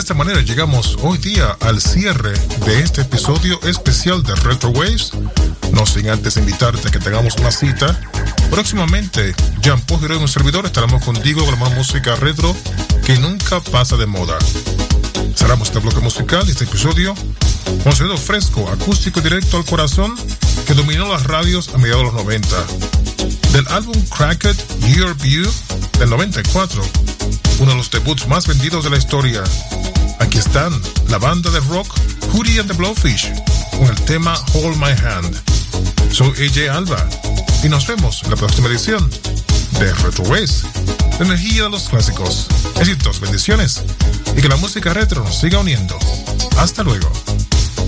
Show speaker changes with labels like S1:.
S1: esta manera llegamos hoy día al cierre de este episodio especial de Retro Waves. No sin antes invitarte a que tengamos una cita. Próximamente, Jean-Paul Giró y un servidor estaremos contigo con la música retro que nunca pasa de moda. Cerramos este bloque musical y este episodio con sonido fresco, acústico y directo al corazón que dominó las radios a mediados de los 90. Del álbum Cracked Year View del 94, uno de los debuts más vendidos de la historia. Aquí están la banda de rock Hootie and the Blowfish con el tema Hold My Hand. Soy AJ Alba y nos vemos en la próxima edición de Retro Waves, la energía de los clásicos. Éxitos, bendiciones y que la música retro nos siga uniendo. Hasta luego.